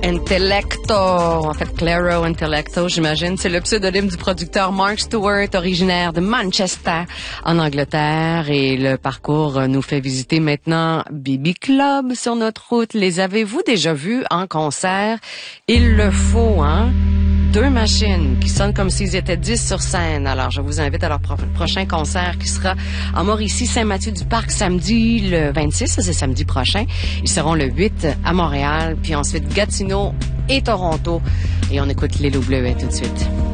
Intellecto, en fait Claro Intellecto, j'imagine. C'est le pseudonyme du producteur Mark Stewart, originaire de Manchester, en Angleterre. Et le parcours nous fait visiter maintenant BB Club sur notre route. Les avez-vous déjà vus en concert? Il le faut, hein? 2 machines qui sonnent comme s'ils étaient 10 sur scène. Alors, je vous invite à leur prochain concert qui sera en Mauricie, Saint-Mathieu-du-Parc, samedi le 26, ça c'est samedi prochain. Ils seront le 8 à Montréal, puis ensuite Gatineau et Toronto. Et on écoute Les Loups Bleuets tout de suite.